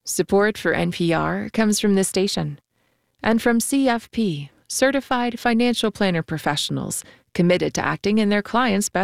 Support for NPR comes from this station and from CFP, Certified Financial Planner Professionals, committed to acting in their clients' best